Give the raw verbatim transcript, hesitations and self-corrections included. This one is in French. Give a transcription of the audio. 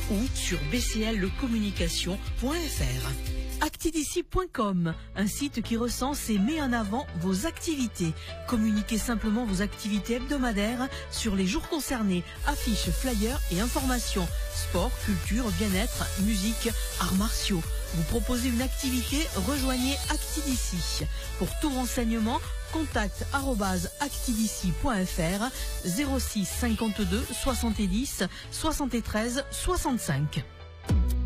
ou sur b c l communication point f r. Actidici point com, un site qui recense et met en avant vos activités. Communiquez simplement vos activités hebdomadaires sur les jours concernés. Affiches, flyers et informations. Sport, culture, bien-être, musique, arts martiaux. Vous proposez une activité, rejoignez Actidici. Pour tout renseignement, contact arobase actidici point f r zéro six cinquante-deux soixante-dix soixante-treize soixante-cinq.